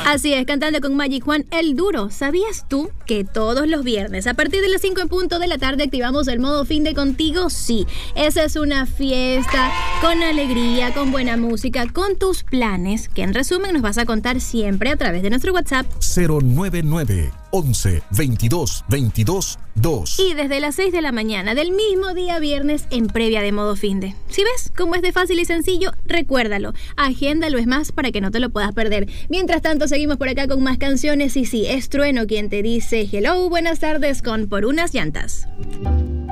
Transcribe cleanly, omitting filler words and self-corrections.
Así es, cantando con Magic Juan el Duro. ¿Sabías tú que todos los viernes a partir de las 5 en punto de la tarde activamos el modo fin de contigo? Sí, esa es una fiesta con alegría, con buena música, con tus planes, que en resumen nos vas a contar siempre a través de nuestro WhatsApp 099 11 22 22 2. Y desde las 6 de la mañana del mismo día viernes en previa de modo finde. Si ves cómo es de fácil y sencillo, recuérdalo, agéndalo, es más, para que no te lo puedas perder. Mientras tanto, seguimos por acá con más canciones y sí, es Trueno quien te dice hello, buenas tardes con Por Unas Llantas.